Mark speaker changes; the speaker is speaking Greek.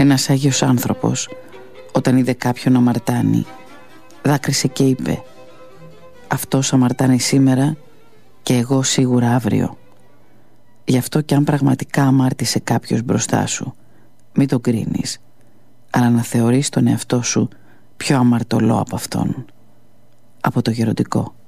Speaker 1: Ένας Άγιος άνθρωπος, όταν είδε κάποιον να αμαρτάνει, δάκρυσε και είπε: «Αυτός αμαρτάνει σήμερα και εγώ σίγουρα αύριο». Γι' αυτό κι αν πραγματικά αμάρτησε κάποιος μπροστά σου, μην τον κρίνεις, αλλά να θεωρείς τον εαυτό σου πιο αμαρτωλό από αυτόν. Από το Γεροντικό.